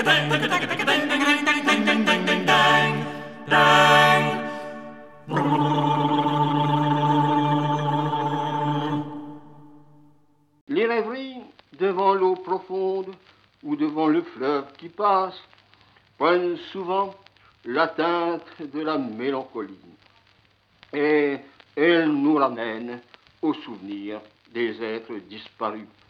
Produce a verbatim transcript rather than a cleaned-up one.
Les rêveries devant l'eau profonde ou devant le fleuve qui passe prennent souvent la teinte de la mélancolie et elles nous ramènent au souvenir des êtres disparus.